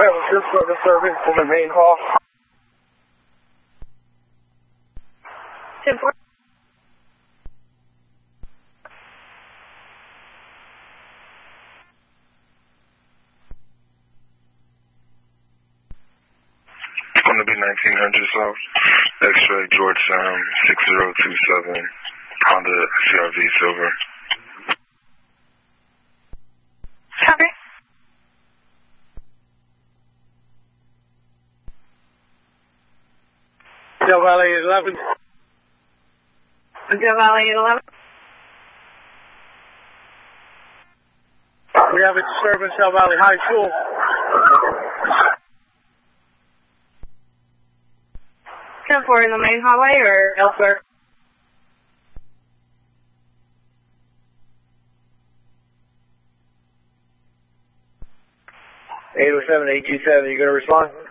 have a good service for the main hall. 10-4. Going to be 1900 South, X-ray Georgetown 6027, Honda CRV Silver. Copy. Del Valle 11. Del Valle 11. We have a disturbance Del Valle High School. 10-4 in the main hallway or elsewhere? Eight 827, you going to respond?